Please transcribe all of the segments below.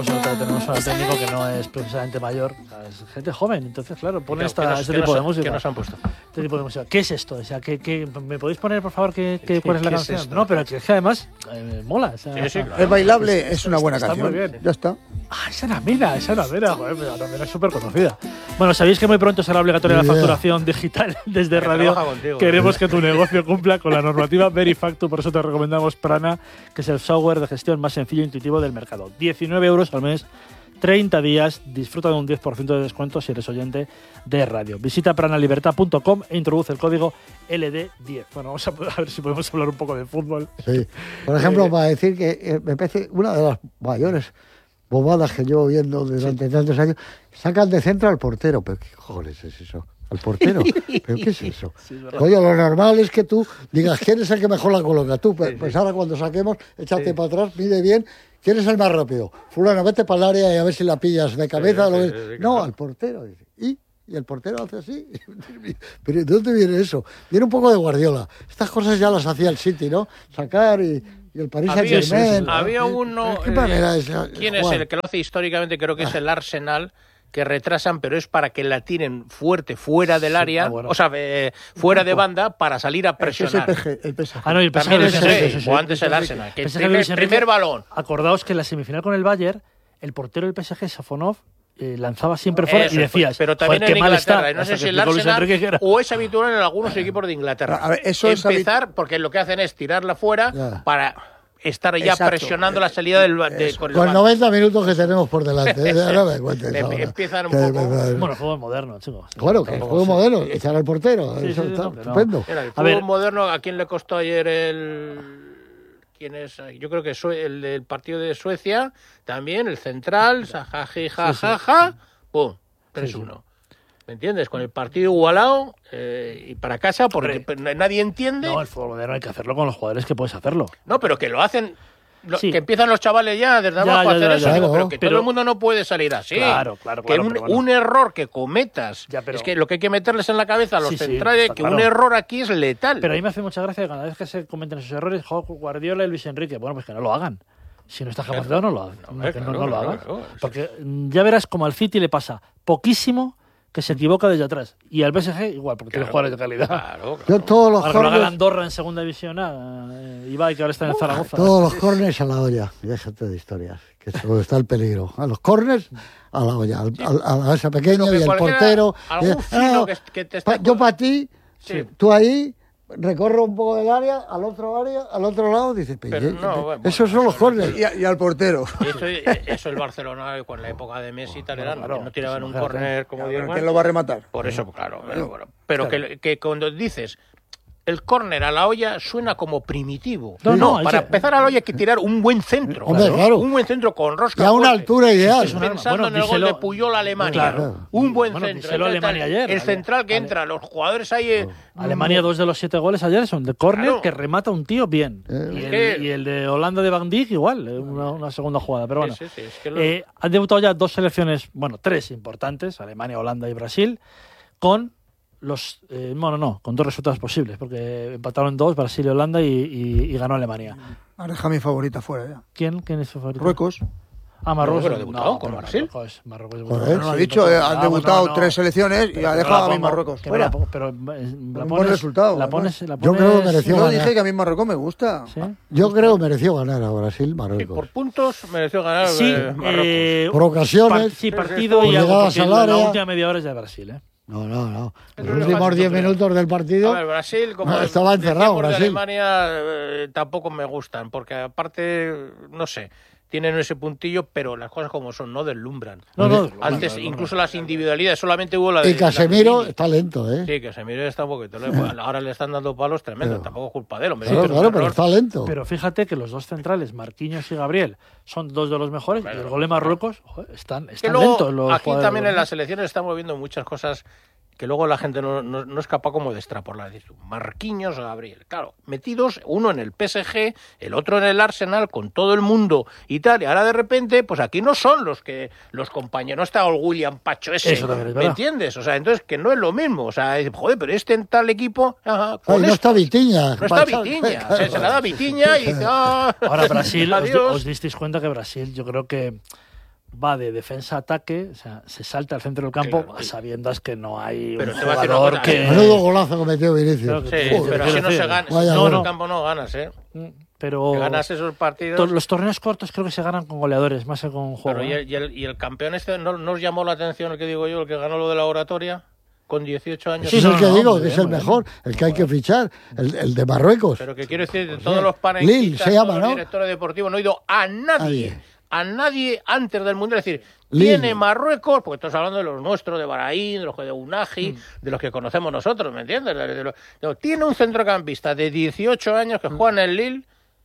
Tenemos un técnico que no es precisamente mayor, o sea, es gente joven, entonces claro, pone este tipo de música. ¿Qué nos han puesto? Este tipo de música. ¿Qué es esto? O sea, ¿me podéis poner, por favor, cuál es la canción? Es no, pero que es que además mola. O sea, sí, claro. Es bailable, es una buena está canción. Muy bien. Ya está. Ah, esa Namina, joder, pero la Namina es súper conocida. Bueno, sabéis que muy pronto será obligatoria la facturación digital desde radio. Queremos que tu negocio cumpla con la normativa Verifactu, por eso te recomendamos Prana, que es el software de gestión más sencillo e intuitivo del mercado. 19 euros al mes, 30 días, disfruta de un 10% de descuento si eres oyente de radio. Visita pranalibertad.com e introduce el código LD10. Bueno, vamos a ver si podemos hablar un poco de fútbol. Sí. Por ejemplo, para decir que me parece una de las mayores bobadas que llevo viendo durante tantos años, sacan de centro al portero. ¿Pero qué cojones es eso? ¿Al portero? ¿Pero qué es eso? Sí, oye, lo normal es que tú digas quién es el que mejor la coloca. Tú, pues ahora cuando saquemos, échate para atrás, mide bien. ¿Quién es el más rápido? Fulano, vete para el área y a ver si la pillas de cabeza. No, al portero. Y el portero hace así. ¿Pero de dónde viene eso? Viene un poco de Guardiola. Estas cosas ya las hacía el City, ¿no? Sacar y el Paris Saint-Germain. Había uno... ¿Qué manera es? ¿Quién es el que lo hace históricamente? Creo que es el Arsenal, que retrasan, pero es para que la tiren fuerte fuera del área, o sea, fuera de banda, para salir a presionar. El PSG. Ah, no, y el PSG. También el PSG, o antes el Arsenal. Que primer balón. Acordaos que en la semifinal con el Bayern, el portero del PSG, Safonov, lanzaba siempre fuera y decías, pero también en Inglaterra, no sé si el Arsenal o es habitual en algunos equipos de Inglaterra. A ver, eso empezar, porque lo que hacen es tirarla fuera para estar ya presionando la salida con 90 minutos que tenemos por delante. No me cuentes empiezan un poco... Bueno, fútbol moderno, chicos. Claro, que el juego moderno, echar al portero. Eso está estupendo. Mira, el fútbol moderno, ¿a quién le costó ayer ¿Quién es? Yo creo que el del partido de Suecia, también, el central, jajaja, pum, 3-1. ¿Me entiendes? Con el partido igualado y para casa, porque nadie entiende. No, el fútbol moderno hay que hacerlo con los jugadores que puedes hacerlo. No, pero que lo hacen... Que empiezan los chavales ya desde abajo a hacer eso, digo, pero todo el mundo no puede salir así. Claro. Que un error que cometas, es que lo que hay que meterles en la cabeza a los centrales, que un error aquí es letal. Pero a mí me hace mucha gracia que cada vez que se cometen esos errores, Guardiola y Luis Enrique, bueno, pues que no lo hagan. Si no está capacitado, no lo hagan. No lo hagan. Porque ya verás como al City le pasa poquísimo que se equivoca desde atrás. Y al PSG igual, porque tiene jugadores de calidad. Claro. Yo todos los corners... la Andorra en segunda división, Ibai, que ahora está en Zaragoza. Todos los corners a la olla. Déjate de historias, que solo está el peligro. A los corners, a la olla. A esa pequeña y el portero. Yo para ti, tú ahí... Recorro un poco del área, al otro lado, dices, esos son los córneres. Y al portero. Eso el Barcelona, con la época de Messi y tal, no tiraban un córner como Diego. ¿Quién lo va a rematar? Por eso, claro. Pero que cuando dices, el córner a la olla suena como primitivo. No, para empezar a la olla hay que tirar un buen centro. Claro. Un buen centro con rosca. Y a una altura ideal. Pensando en el gol de Puyol a Alemania. Claro. Un buen centro. Alemania ayer. El central que entra, los jugadores ahí... Alemania, 2 de los 7 goles ayer son de córner que remata un tío bien. Y el de Holanda de Van Dijk igual, una segunda jugada. Pero bueno, han debutado ya 2 selecciones, 3 importantes, Alemania, Holanda y Brasil, con... con 2 resultados posibles, porque empataron 2, Brasil y Holanda, y ganó Alemania. Ahora deja mi favorita fuera ya. ¿Quién es su favorito? Marruecos. Marruecos. ¿Pero ha debutado con Brasil? Marruecos no ha dicho, han debutado 3 selecciones y ha dejado a mí Marruecos fuera. Pero un buen resultado. Yo creo que mereció ganar. Yo dije que a mí Marruecos me gusta. ¿Sí? Yo creo que mereció ganar a Brasil, Marruecos. Sí, por puntos mereció ganar Marruecos. Por ocasiones. Sí, partido y algo, porque la última media hora es de Brasil, No. Los últimos 10 minutos del partido. A ver, Brasil, como estaba encerrado. Brasil. De Alemania tampoco me gustan, porque aparte, no sé, tienen ese puntillo, pero las cosas como son, no deslumbran. Antes, incluso las individualidades, solamente hubo la de... Y Casemiro está lento, ¿eh? Sí, Casemiro está un poquito lento. Ahora le están dando palos tremendos, tampoco es culpa de él. Pero está lento. Pero fíjate que los 2 centrales, Marquinhos y Gabriel, son 2 de los mejores, y el gol de Marruecos, están lentos los aquí también en las selecciones estamos viendo muchas cosas que luego la gente no es capaz como de extrapolar. Marquinhos o Gabriel, claro, metidos uno en el PSG, el otro en el Arsenal, con todo el mundo y tal, y ahora de repente, pues aquí no son los compañeros, no está el William Pacho ese, ¿me entiendes? O sea, entonces que no es lo mismo, o sea, joder, pero en tal equipo... no está Vitinha. No está Vitinha, se la da Vitinha y dice... Ahora Brasil, os disteis cuenta que Brasil, yo creo que va de defensa-ataque, o sea, se salta al centro del campo Claro. sabiendo que no hay Pero un te voy a decir una jugador cosa, que... Menudo golazo que metió Vinicius. Claro que Sí, Joder, pero quiero así no se decir, gana. vaya No, gol. en el campo no ganas, ¿eh? Pero Que ganas esos partidos. los torneos cortos creo que se ganan con goleadores, más que con juego. Pero y el campeón este, ¿no os llamó la atención el que digo yo, el que ganó lo de la oratoria? Con 18 años. Sí, es no, el que no, digo, muy que es bien, el muy mejor, el que hay que fichar, el de Marruecos. Pero que quiero decir, de todos los panelistas, Lille se llama, todos los ¿no? directores deportivos, no he oído a nadie antes del Mundial. Es decir, Lille. tiene Marruecos, porque estás hablando de los nuestros, de Bahrein, de los de Unagi, de los que conocemos nosotros, ¿me entiendes? Tiene un centrocampista de 18 años que juega en el Lille,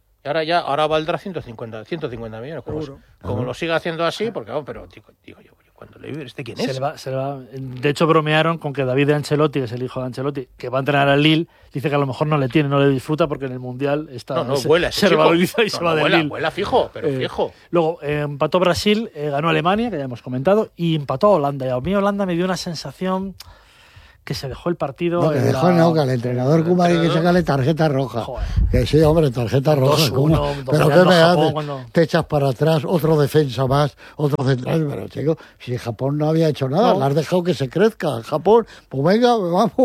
y ahora valdrá 150 millones. Como lo siga haciendo así, porque vamos, pero digo yo, cuando le digo, ¿este quién es? Se le va. De hecho, bromearon con que David de Ancelotti, que es el hijo de Ancelotti, que va a entrenar al Lille, dice que a lo mejor no le disfruta porque en el Mundial está vuela ese se chico. revaloriza y se va del Lille. Vuela fijo, pero fijo. Luego empató Brasil, ganó Alemania, que ya hemos comentado, y empató a Holanda. Y a mí Holanda me dio una sensación que se dejó el partido. No, que dejó que al entrenador Kumar hay que sacarle tarjeta roja. Joder. Que sí, hombre, tarjeta roja. 2-1, ¿cómo? Pero dominando ¿qué me a Japón haces? cuando- Te echas para atrás, otro defensa más, otro central. Pero, chico, si Japón no había hecho nada, No. le has dejado que se crezca. Japón, pues venga,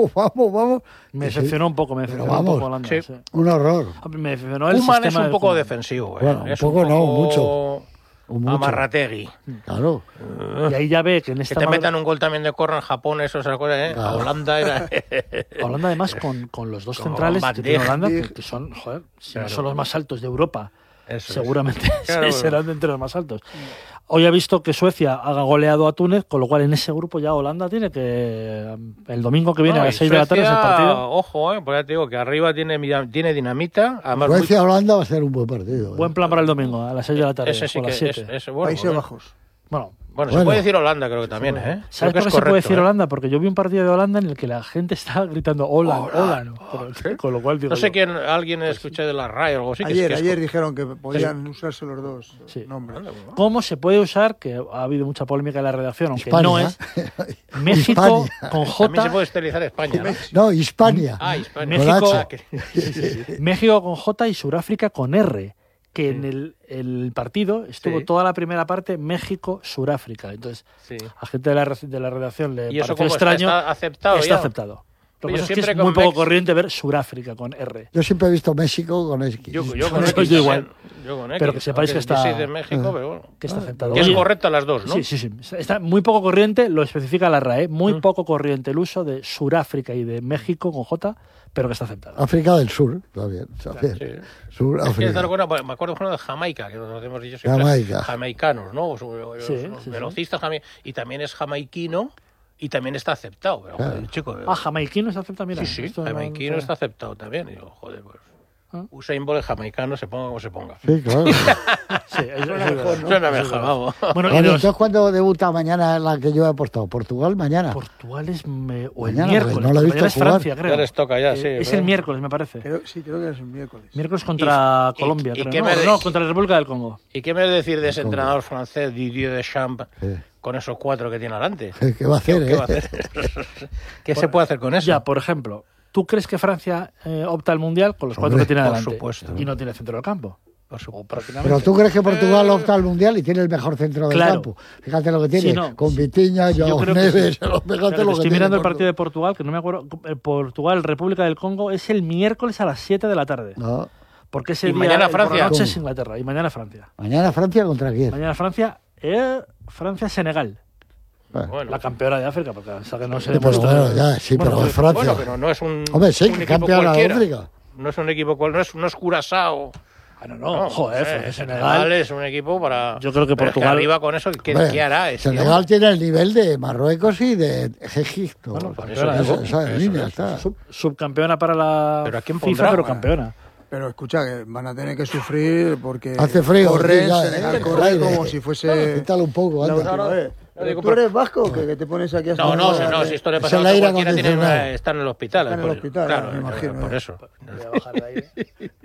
vamos. Me Sí, decepcionó un poco, pero un vamos, poco Holanda. sí. Sí. un horror. Me decepcionó el Koeman es sistema un del poco Koeman. defensivo. Bueno, un es poco no, mucho. Mucho. Amarrategui. Claro. Y ahí ya ve que en Que esta te madre- metan un gol también de córner en Japón, eso es cosa, ¿eh? Claro. Holanda era... Holanda además con los dos Con centrales Van que tiene Dijk. Holanda, que son, joder, si no Claro. son los más altos de Europa, Eso es. seguramente Claro. serán de entre los más altos. Hoy ha visto que Suecia ha goleado a Túnez, con lo cual en ese grupo ya Holanda tiene que... El domingo que viene No, a y las 6 de la tarde es el Suecia, partido. Ojo, porque ya te digo que arriba tiene dinamita. Además, Suecia-Holanda va a ser un buen partido. Buen plan para el domingo, a las 6 de la tarde, ese sí o a que las 7. es bueno. Países Bajos. Bueno, Bueno, se Bueno. puede decir Holanda, creo que también, ¿eh? ¿sabes Creo por que qué se puede correcto, decir ¿eh? Holanda? Porque yo vi un partido de Holanda en el que la gente estaba gritando Holland. Con lo cual digo No sé yo, quién, alguien escuché de la RAI o algo así. Ayer dijeron que podían usarse los dos Sí. nombres. ¿Cómo se puede usar? Que ha habido mucha polémica en la redacción, aunque Hispania. no es. México Hispania. con También se J. puede esterilizar España, ¿no? No, Hispania. Ah, Hispania. México- Ah, que- México con J y Sudáfrica con R. Que en el partido estuvo Sí. toda la primera parte México-Sudáfrica. Entonces, Sí. a gente de la redacción le ¿Y eso pareció cómo extraño. está aceptado Está ya? aceptado. Lo que Oye, pasa es que siempre es con muy poco Mex- corriente ver Sudáfrica con R. Yo siempre he visto México con X. Yo con Yo X igual. también. Yo con X. Pero que sepáis que está- Sí, de México, pero bueno. Que está aceptado. Que es Oye, correcto las dos, ¿no? Sí, sí, sí. Está muy poco corriente, lo especifica la RAE, muy poco corriente el uso de Suráfrica y de México con J, pero que está aceptado. África del Sur, también. Sí. Sur, Es que África. está bueno, me acuerdo por ejemplo, de Jamaica, que nos hemos dicho Jamaica. jamaicanos, ¿no? Sí, sí. Velocistas y también es jamaiquino y también está aceptado. Pero, joder, chico, Jamaiquino está aceptado, mira. sí, esto no- jamaiquino no- está aceptado también. Y digo, joder, pues. ¿Ah? Usain Bolt es jamaicano, se ponga como se ponga. Sí, claro. Sí, es verdad. Suena mejor, vamos. Bueno, y Bueno, los- entonces, ¿cuándo debuta mañana la que yo he apostado? ¿Portugal mañana? Portugal es o el Mañana, miércoles. pues, no lo he visto Mañana es jugar. Francia, creo. Ya les toca ya, sí. Es pero- el miércoles, me parece. Creo que es un miércoles. Miércoles contra y- Colombia, y creo. qué No, me de- no, contra la República del Congo. ¿Y qué me decir de ese ¿Cómo? entrenador francés, Didier Deschamps, Sí. con esos 4 que tiene adelante? ¿Qué va a hacer, ¿Qué va a hacer? ¿Qué se puede hacer con eso? Ya, por ejemplo, ¿tú crees que Francia opta al Mundial con los 4 Hombre, que tiene por adelante? supuesto. Y no tiene centro del campo. Por supuesto. O prácticamente. Pero tú crees que Portugal opta al Mundial y tiene el mejor centro del Claro. campo. Fíjate lo que tiene, Sí, no. con Vitiña, Yo Joao creo que Neves, sí. fíjate Claro, lo que estoy tiene mirando el Portugal. partido de Portugal, que no me acuerdo. Portugal, República del Congo, es el miércoles a las 7 de la tarde. No. Porque ese Y día mañana por Francia. la noche ¿Cómo? es Inglaterra. Y mañana Francia. Mañana Francia contra quién. Mañana Francia, Francia-Senegal. Bueno, La campeona de África, porque hasta que no se Sí, pero demuestra. bueno, ya, sí, Bueno, pero pues, es Francia. bueno, pero no es un. Hombre, sí, un que equipo campeona de cualquiera. África. No es un equipo no es Curazao. Ah, no, joder, Senegal Senegal. es un equipo para. Yo creo que pero es Portugal- arriba con eso, ¿qué Hombre, hará? Senegal tiene el nivel de Marruecos y de Egipto. Bueno, por campeona, eso ¿no? digo. Esa línea está. Subcampeona para la Pero ¿a quién FIFA, pondrá? pero campeona. Pero escucha, que van a tener que sufrir porque Hace frío, corre, sí, ya, Senegal el corre aire. como si fuese Quítalo un poco, la anda. última vez. no digo ¿Tú por- eres vasco que te pones aquí hasta No, ahora, si esto le Es pasa el a aire cualquiera, acondicionado. está en el hospital. Está en el por- hospital, claro, me imagino. por eso. Voy a bajar de aire.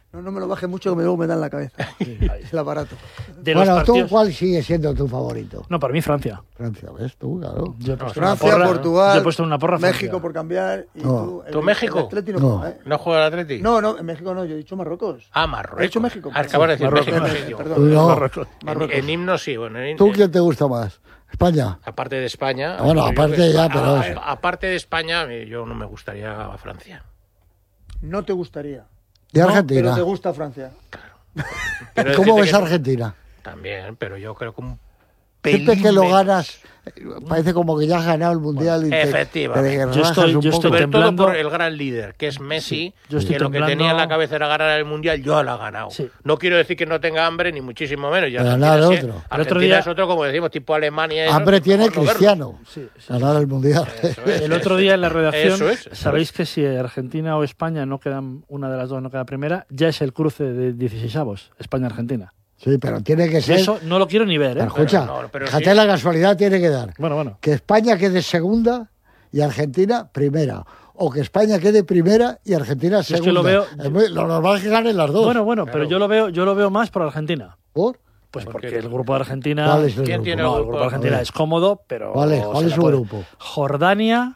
No me lo baje mucho que luego me da en la cabeza. El aparato. Bueno, ¿tú cuál sigue siendo tu favorito? No, para mí Francia. Francia, ¿ves tú? Claro. Francia, Portugal, yo he puesto una porra México Francia. por cambiar. Y No. ¿Tú México? El Atleti No. ¿No juega el Atleti? No, en México no, yo he dicho Marruecos. Ah, Marruecos. He dicho México. Acabas de decir Marruecos. México. Sí, Perdón. No. Marruecos. En himno sí. Bueno, ¿Tú quién te gusta más? ¿España? aparte de España. Bueno, yo aparte creo que- ya, pero- aparte de España, yo no me gustaría a Francia. No te gustaría. ¿Y Pero Argentina? te gusta Francia. Pero ¿Cómo decirte ves que- Argentina? También, pero yo creo que un Siempre pelín que lo menos. ganas, parece como que ya has ganado el Mundial y te efectivamente. relajas Yo estoy un poco. temblando. Sobre todo por el gran líder, que es Messi, yo estoy que lo que temblando. tenía en la cabeza era ganar el Mundial, yo lo ha ganado. Sí. No quiero decir que no tenga hambre, ni muchísimo menos. Ya Pero Argentina nada, sí- otro. El otro Argentina día- es otro, como decimos, tipo Alemania. eso, Hambre tiene mejor no verlo. Cristiano. Sí. Ganar el Mundial. Eso es. El otro día en la redacción, Eso es. sabéis que si Argentina o España no quedan, una de las dos no queda primera, ya es el cruce de 16avos, España-Argentina. Sí, pero tiene que Y ser... eso no lo quiero ni ver, ¿eh? Pero escucha, pero fíjate sí. la casualidad tiene que dar. Bueno. Que España quede segunda y Argentina primera. O que España quede primera y Argentina es que segunda. lo veo- Lo normal es que ganen las dos. Bueno, pero yo lo veo más por Argentina. ¿Por? Pues ¿Por porque qué? el grupo de Argentina. ¿Cuál es el ¿Quién grupo? tiene No, el grupo? grupo de Argentina A ver. es cómodo, pero. ¿Cuál es se la su puede. grupo? Jordania,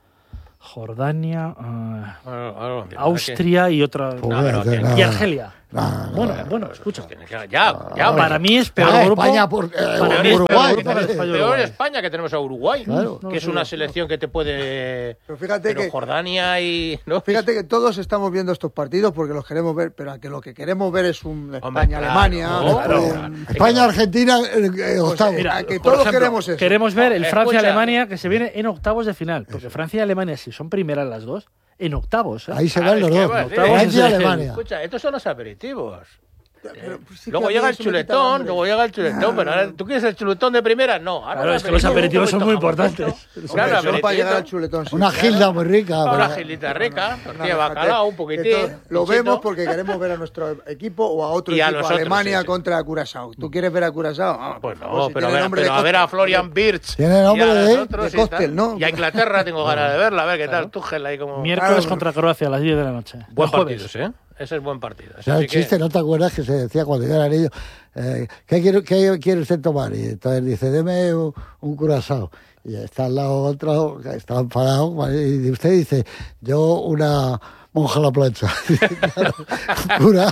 Algo- Austria y otra. Pues No, pero que- que- Y Argelia. No, Bueno, escucha. Ya, hombre. Para mí es peor Ah, grupo. España por para mí es Uruguay. peor grupo que España y Peor Uruguay. España, que tenemos a Uruguay, Claro. que es una selección que te puede. Pero fíjate que Jordania y. ¿no? Fíjate que todos estamos viendo estos partidos porque los queremos ver, pero a que lo que queremos ver es un Hombre, España-Alemania. claro. España-Argentina, octavo. Mira, a que por todos ejemplo, queremos eso. Queremos ver el Escucha. Francia-Alemania que se viene en octavos de final. Porque Francia y Alemania, si son primeras las dos, en octavos. ¿eh? Ahí se Ah, van es los que dos. va a decir, Francia y Francia y es el- Alemania. Escucha, estos son los aperitivos. Pero, pues, sí que Luego a mí llega el eso me quita chuletón, hambre. luego llega el chuletón, pero ahora, ¿tú quieres el chuletón de primera? No, ahora Claro, el es que los aperitivo, aperitivos un son muy poquito jamón, importantes. ¿no? Hombre, Claro, solo para aperitivo. llegar al chuletón. sí. Una gilda muy rica. Una ¿verdad? gilita rica, No, tortilla de déjate, bacalao, un que poquitín. todo- Lo pinchito. vemos porque queremos ver a nuestro equipo o a otro Y a equipo. los otros, Alemania sí, sí. contra Curazao. ¿Tú quieres ver a Curazao? Ah, Pues por no, favor, si pero, tiene nombre de a ver a cóctel. Florian Wirtz. Tiene nombre y a de- nosotros de y tal. cóctel, ¿no? Y a Inglaterra tengo ganas de verla, a ver qué tal Tuchel ahí como. Miércoles Claro. contra Croacia a las 10 de la noche. Buen El jueves. partido, ¿eh? Ese es buen partido. O sea, el chiste, ¿no te acuerdas que se decía cuando yo era niño? ¿Qué quiere usted tomar? Y entonces dice, deme un curazao. Y está al lado otro, que está enfadado, y usted dice, yo una monja a la plancha. Cura.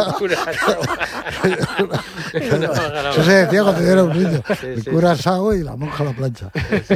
Eso se decía cuando yo era un niño. El curazao y la monja a la plancha.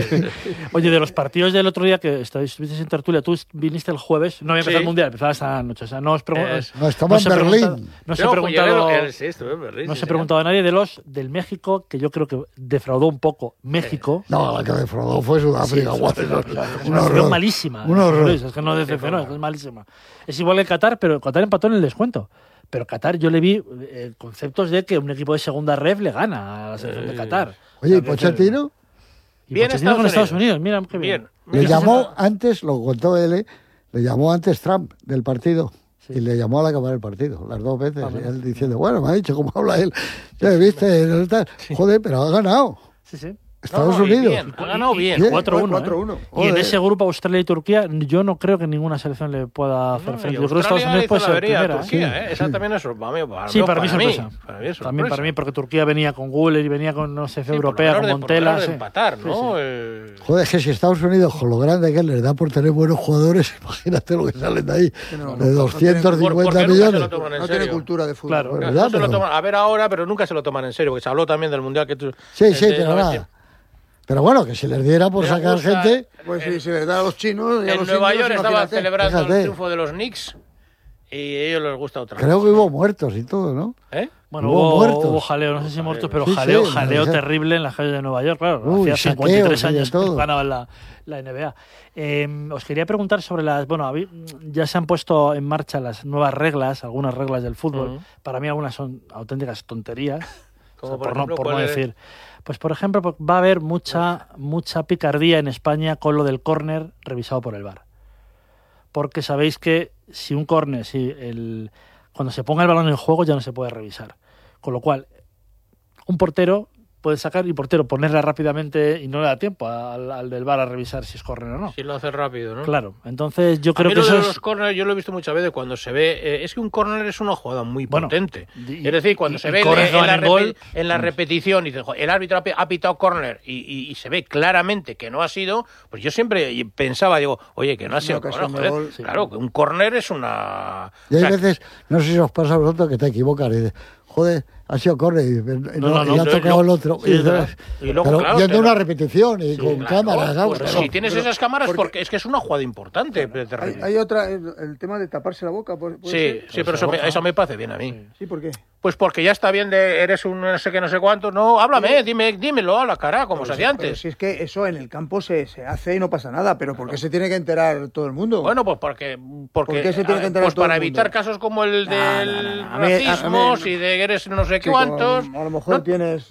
Oye, de los partidos del otro día que estuviste en tertulia, tú viniste el jueves, no había empezado Sí. el mundial, empezaba esta noche. O sea, no os No, estamos en Berlín. No se ha preguntado. No se ha ha preguntado a nadie de los del México, que yo creo que defraudó un poco México. No, la que defraudó fue Sudáfrica. Sí, guau, es un una horror. selección malísima. Un horror. Luis, es que no decepcionó, es que es malísima. Es igual que Qatar, pero Qatar empató en el descuento. Pero Qatar yo le vi conceptos de que un equipo de segunda ref le gana a la selección de Qatar. Oye, ¿y Pochettino? Y Bien Pochettino con Estados Estados Unidos, mira qué bien. Bien. Le llamó antes, lo contó él, le llamó antes Trump del partido. Y le llamó al acabar el partido, las dos veces. Y él diciendo, bueno, me ha dicho cómo habla él. Ya viste, no está- joder, pero ha ganado. Sí, sí. Estados No, y Unidos. bien, ha ganado bien. Bien. 4-1. 4-1. Y en Joder. ese grupo Australia y Turquía, yo no creo que ninguna selección le pueda hacer frente. Yo creo que Estados Unidos puede ser primera. Turquía, Esa también es sorpresa. Sí, para mí sorpresa. Para mí es También para sorpresa. mí, porque Turquía venía con Guller y venía con, no sé, Sí, por lo europea, menos con por lo Montela. menos de sí. empatar, Sí, ¿no? sí. Joder, es que si Estados Unidos, con lo grande que les da por tener buenos jugadores, imagínate lo que salen de ahí. no, De no 250 Porque nunca se millones. lo toman en No serio. tiene cultura de fútbol. Claro. Bueno, No ya, se lo pero- toman, a ver ahora, pero nunca se lo toman en serio, porque se habló también del Mundial que tú... Sí, sí, pero nada. Pero bueno, que si les diera por Me sacar gusta- gente. Pues sí, se les da a los chinos y a En los Nueva indios, York estaban imagínate. celebrando Fíjate. el triunfo de los Knicks y a ellos les gusta otra Creo que cosa. hubo muertos y todo, ¿no? ¿Eh? Bueno, Hubo muertos. hubo jaleo, no sé si muertos, pero Sí, jaleo, sí, jaleo sí. terrible en las calles de Nueva York, claro. Uy, Hacía saqueos 53 y de años que todo. ganaban la NBA. Os quería preguntar sobre las... Bueno, ya se han puesto en marcha las nuevas reglas, algunas reglas del fútbol. Ujú. Para mí algunas son auténticas tonterías. Como O sea, por por ejemplo, no ¿cuál es? decir... Pues, por ejemplo, va a haber mucha picardía en España con lo del córner revisado por el VAR. Porque sabéis que si un córner, cuando se ponga el balón en juego ya no se puede revisar. Con lo cual, un portero puede sacar y portero ponerla rápidamente y no le da tiempo al del VAR a revisar si es córner o no. Si lo hace rápido, ¿no? Claro, entonces yo creo a mí que lo eso de es... los córneres yo lo he visto muchas veces cuando se ve... es que un córner es una jugada muy potente. Es decir, cuando se ve en la repetición y dice, el árbitro ha pitado córner y se ve claramente que no ha sido, pues yo siempre pensaba, digo, oye, que no ha sido córner. Claro, que un córner es una... Y hay veces, no sé si os pasa a vosotros, que te equivocas y dices, joder, ha sido córner y ha tocado el otro. Sí, y luego, claro, viendo una repetición y con cámaras. Pues si tienes esas cámaras, porque es que es una jugada importante. Hay otra, el tema de taparse la boca. Sí, pero eso me parece bien a mí. Sí, ¿por qué? Pues porque ya está bien eres un no sé qué, no sé cuánto. No, háblame, dímelo a la cara, como se hacía antes. Pero si es que eso en el campo se hace y no pasa nada, pero ¿por qué se tiene que enterar todo el mundo? Bueno, pues porque ¿Por qué se tiene que enterar todo el mundo? Para evitar casos como el del racismo, si de eres no sé cuántos. A lo mejor tienes...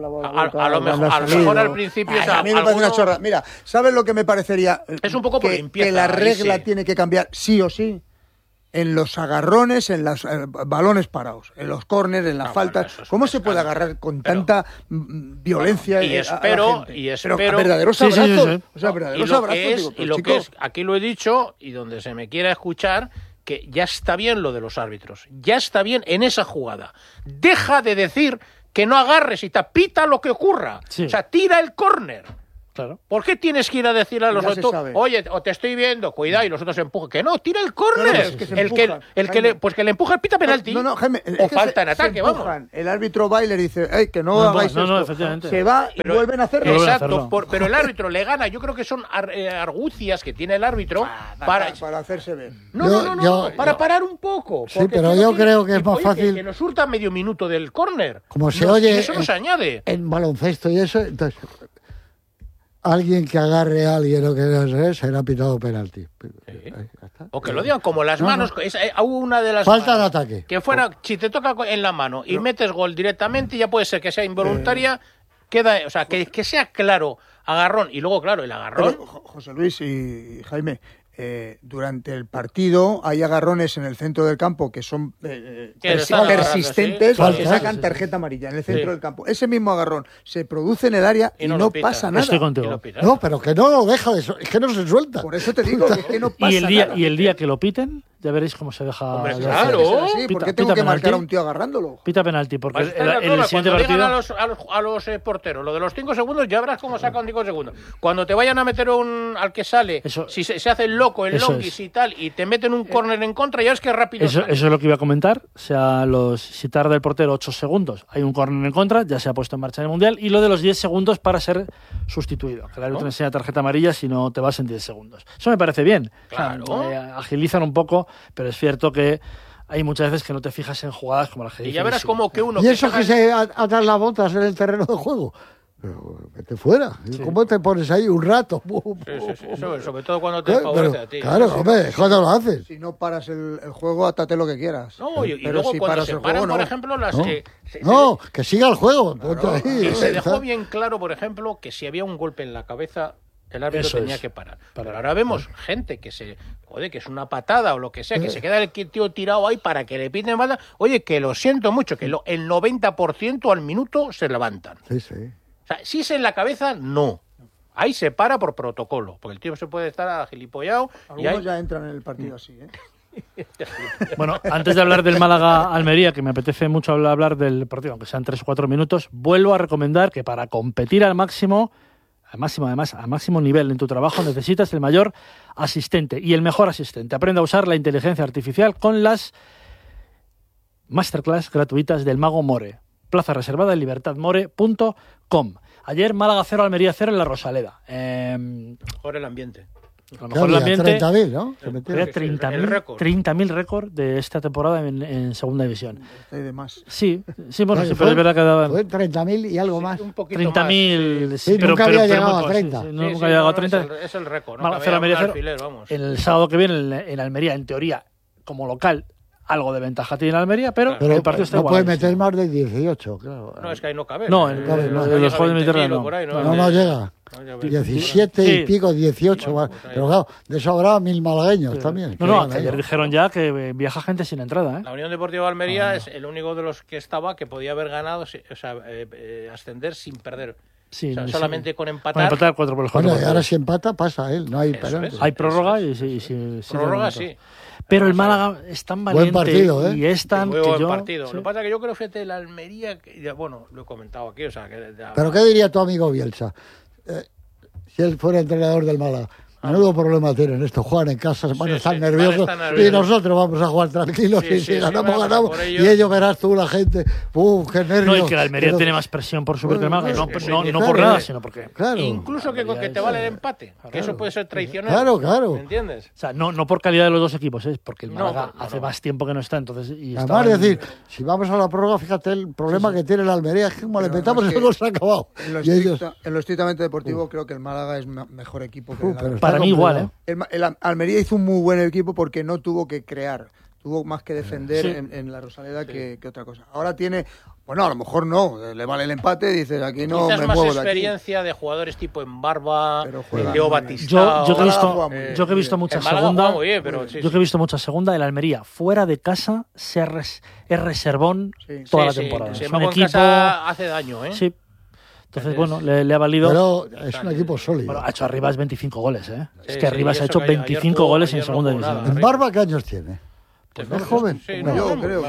A lo mejor al principio... A mí me parece una chorrada. Mira, ¿sabes lo que me parecería? Es un poco por limpieza. Que la regla tiene que cambiar sí o sí. En los agarrones, en los balones parados, en los córners, en las faltas. ¿Cómo se puede agarrar con tanta violencia? Y espero... Pero verdaderos abrazos. O sea, verdaderos abrazos. Y lo que es, aquí lo he dicho, y donde se me quiera escuchar, que ya está bien lo de los árbitros. Ya está bien en esa jugada. Deja de decir que no agarres y pita lo que ocurra. Sí. O sea, tira el córner. Claro. ¿Por qué tienes que ir a decirle a los otros, oye, o te estoy viendo, cuidado, y los otros empujan? Que no, tira el córner. Que le empuja el pita penalti. No, Jaime, o falta en ataque, vamos. El árbitro va y le dice, que no hagáis esto. No, efectivamente. Se va y vuelven a hacerlo. Exacto, pero el árbitro le gana. Yo creo que son argucias que tiene el árbitro para hacerse ver. Para parar un poco. Sí, pero yo creo que es más fácil. Que nos hurta medio minuto del córner. Como se oye. Eso no se añade. En baloncesto y eso, entonces. Alguien que agarre a alguien o que no sé, será pitado penalti. Sí. O que lo digan como las manos. Hubo una de las falta de ataque. Que fuera, si te toca en la mano y metes gol directamente, ya puede ser que sea involuntaria, queda, o sea, que sea claro, agarrón. Y luego, claro, el agarrón. Pero, José Luis y Jaime, durante el partido hay agarrones en el centro del campo que son persistentes, que sacan tarjeta amarilla en el centro del campo. Ese mismo agarrón se produce en el área y no pasa nada. Estoy contigo. No, pero que no lo deja, es que no se suelta. Por eso te digo, es que no pasa nada. Y el día que lo piten, ya veréis cómo se deja... Hombre, claro. ¿Por qué tengo que marcar a un tío agarrándolo? Pita penalti, porque pues el siguiente partido... a los porteros, lo de los 5 segundos, ya verás cómo sacan 5 segundos. Cuando te vayan a meter al que sale, si se hace el loco, el longuis y tal, y te meten un córner en contra, ya es que rápido. Eso es lo que iba a comentar. O sea, si tarda el portero 8 segundos, hay un córner en contra, ya se ha puesto en marcha en el Mundial, y lo de los 10 segundos para ser sustituido. Que el árbitro enseña tarjeta amarilla si no te vas en 10 segundos. Eso me parece bien. Claro. O sea, agilizan un poco, pero es cierto que hay muchas veces que no te fijas en jugadas como las que y ya verás como que uno... ¿Y eso que se atan las botas en el terreno de juego? Pero vete fuera. Sí. ¿Cómo te pones ahí un rato? Sí. Sobre todo cuando te favorece a ti. Claro, hombre, ¿cuándo lo haces? Si no paras el juego, atate lo que quieras. No, y luego si cuando se paran, por ejemplo, las que... que siga el juego. Claro. Y se dejó bien claro, por ejemplo, que si había un golpe en la cabeza, el árbitro tenía que parar. Pero ahora vemos gente que que es una patada o lo que sea, que se queda el tío tirado ahí para que le piten falta. Oye, que lo siento mucho, que el 90% al minuto se levantan. Sí. O sea, si es en la cabeza, no. Ahí se para por protocolo, porque el tío se puede estar agilipollado. Algunos ya entran en el partido así, Bueno, antes de hablar del Málaga-Almería, que me apetece mucho hablar del partido, aunque sean 3 o 4 minutos, vuelvo a recomendar que para competir al máximo además, a máximo nivel en tu trabajo, necesitas el mayor asistente y el mejor asistente. Aprende a usar la inteligencia artificial con las masterclass gratuitas del Mago More. Plaza reservada en libertadmore.com. Ayer Málaga 0, Almería 0 en la Rosaleda. Mejor el ambiente. A lo mejor el ambiente... 30.000, ¿no? 30.000 récord de esta temporada en segunda división. De más. Sí, bueno, sí, pero es verdad que daban... Fue 30.000 y algo más. Un poquito 30.000, sí, pero nunca había llegado a 30. Nunca había llegado a 30. Es el récord, ¿no? Málaga 0, Almería 0. El sábado que viene en Almería, en teoría, como local, algo de ventaja tiene Almería, pero el partido está igual. No puede meter más de 18, claro. No, es que ahí no cabe. No, en los juegos de Mediterráneo no llega. 17 y pico, 18. Bueno, pero claro, de eso habrá 1000 malagueños también. No, que ayer dijeron ya que viaja gente sin entrada, ¿eh? La Unión Deportiva de Almería es el único de los que estaba que podía haber ganado, o sea, ascender sin perder. Sí, o sea, solamente con empatar. Con empatar 4 por los 4. Bueno, y ahora si empata pasa él, no hay Hay prórroga y sí. Prórroga sí. Pero el Málaga es tan valiente partido, ¿eh? y es tan muy que buen yo... partido. Sí. Lo que pasa es que yo creo, fíjate, la Almería, bueno, lo he comentado aquí, o sea, que... ¿Pero qué diría tu amigo Bielsa? Si él fuera entrenador del Málaga. Menudo problema tienen estos, juegan en casa, van a estar nerviosos y nosotros vamos a jugar tranquilos y si ganamos, ganamos. Y ellos verás tú, la gente, qué nervios. No, y que la Almería tiene más presión por subir que el Málaga, no por nada, sino porque... Claro. Incluso que te vale el empate, que eso puede ser traicionero. Claro. ¿Me entiendes? O sea, no por calidad de los dos equipos, es porque el Málaga hace más tiempo que no está, entonces... Además, es decir, si vamos a la prórroga, fíjate el problema que tiene la Almería, es que como le metamos el gol se ha acabado. En lo estrictamente deportivo creo que el Málaga es mejor equipo que el Almería. Para mí igual, ¿eh? El Almería hizo un muy buen equipo porque no tuvo que crear, tuvo más que defender en la Rosaleda que otra cosa. Ahora tiene, bueno, a lo mejor no, le vale el empate, dices, aquí no quizás me más muevo de experiencia aquí. de jugadores tipo Embarba, juega Leo muy Batistao. Yo que he visto mucha segunda, yo que he visto mucha segunda, el Almería fuera de casa es reservón toda la temporada. Sí, es un equipo casa hace daño, ¿eh? Sí. Entonces, bueno, le ha valido. Pero es un equipo sólido. Bueno, ha hecho Arribas 25 goles, ¿eh? Sí, es que Arribas ha hecho ayer 25 goles en segunda no jugó división. nada. ¿En Barba qué años tiene? Pues ¿Es joven? Sí, Como yo, creo.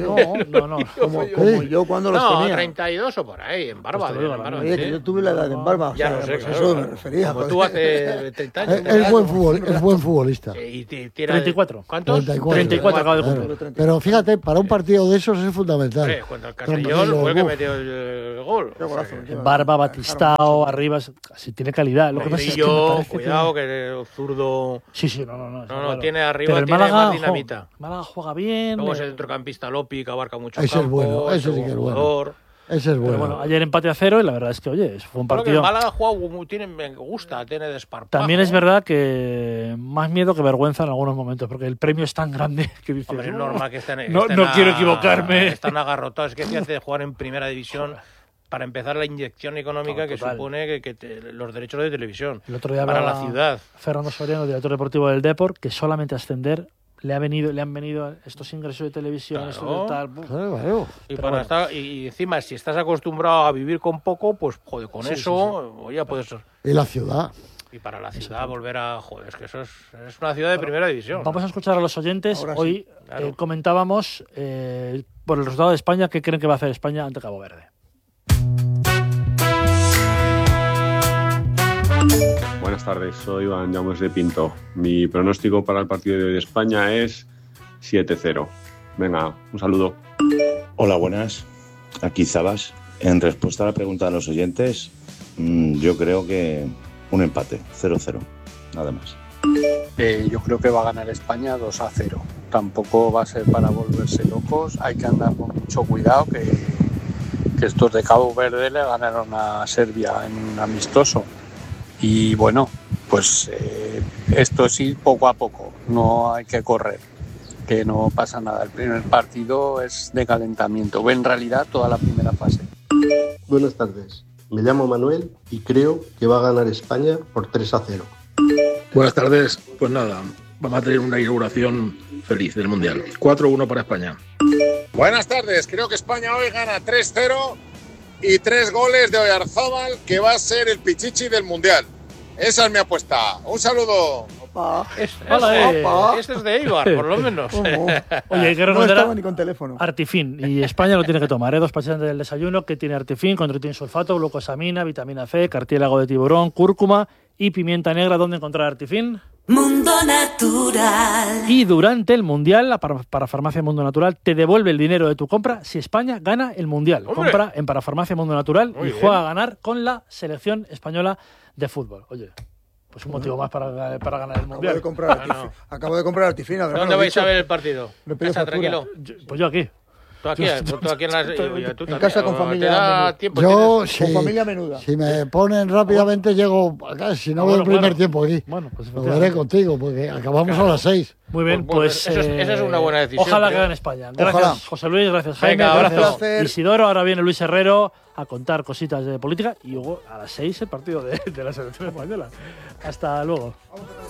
No. Como yo cuando los tenía. 32 o por ahí, en Barba. Oye, que yo tuve la edad en Barba. Ya lo sé, pues claro, eso claro. me refería. Como tú hace 30 años. Es buen futbolista. Y 34. ¿Cuántos? 34 acaba de cumplir. Pero fíjate, para un partido de esos es fundamental. Contra el Castellón fue el que metió el gol. Barba, Batistao, Arribas, así tiene calidad. Lo que pasa es que me parece cuidado, que el zurdo... Sí, No, tiene arriba, pero el tiene Málaga, más dinamita. Málaga juega bien. Luego es el centrocampista Lopi, que abarca mucho Ese campo. es bueno, ese sí que es bueno. Ese es Pero bueno. bueno, ayer empate a 0 y la verdad es que, oye, fue un Creo que partido... el Málaga me gusta, tiene desparpajo. También es verdad que más miedo que vergüenza en algunos momentos, porque el premio es tan grande que dices... Hombre, es normal que estén no quiero equivocarme. Están agarrotados. Es que fíjate, de jugar en primera división... Para empezar, la inyección económica que supone los derechos de televisión el otro día para la ciudad. Fernando Soriano, director deportivo del Depor, que solamente ascender le han venido estos ingresos de televisión, Claro. esto de tal. Claro. Y encima, si estás acostumbrado a vivir con poco, pues joder, con eso ya puedes... Y la ciudad. Y para la ciudad volver a... Joder, es que eso es una ciudad de primera división. Vamos a escuchar a los oyentes. Ahora Hoy claro. comentábamos por el resultado de España, qué creen que va a hacer España ante Cabo Verde. Buenas tardes, soy Iván Llamas de Pinto. Mi pronóstico para el partido de hoy de España es 7-0. Venga, un saludo. Hola, buenas. Aquí Zabas. En respuesta a la pregunta de los oyentes, yo creo que un empate, 0-0, nada más. Yo creo que va a ganar España 2-0. Tampoco va a ser para volverse locos. Hay que andar con mucho cuidado, que estos de Cabo Verde le ganaron a Serbia en un amistoso. Y bueno, pues esto es ir poco a poco, no hay que correr, que no pasa nada. El primer partido es de calentamiento, en realidad toda la primera fase. Buenas tardes, me llamo Manuel y creo que va a ganar España por 3-0. Buenas tardes, pues nada, vamos a tener una inauguración feliz del Mundial. 4-1 para España. Buenas tardes, creo que España hoy gana 3-0 y 3 goles de Oyarzábal, que va a ser el pichichi del Mundial. Esa es mi apuesta. Un saludo. Este es de Eibar, por lo menos. Oye, hay que No recomendar estaba ni con teléfono. Artifin, y España lo tiene que tomar, 2 pastillas del desayuno que tiene Artifin, contritin sulfato, glucosamina, vitamina C, cartílago de tiburón, cúrcuma y pimienta negra. ¿Dónde encontrar Artifin? Mundo Natural. Y durante el Mundial, la Parafarmacia Mundo Natural te devuelve el dinero de tu compra si España gana el Mundial. ¡Hombre! Compra en Parafarmacia Mundo Natural Muy y bien. juega a ganar con la selección española de fútbol. Oye, pues un motivo más para ganar el Mundial. Acabo de comprar Artifin. ¿Dónde vais a ver el partido? Me pido Casa, factura. tranquilo. Pues yo aquí. Tú aquí en en casa con familia. Yo, con familia menuda. Si me ponen rápidamente, llego acá. Si no veo el primer tiempo aquí. Bueno, pues lo veré contigo, porque acabamos a las 6. Muy bien, pues esa es una buena decisión. Ojalá que gane España. Gracias, ojalá. José Luis, gracias, Jaime. Venga, gracias, Isidoro. Ahora viene Luis Herrero a contar cositas de política y luego a las 6 el partido de la selección española. Hasta luego.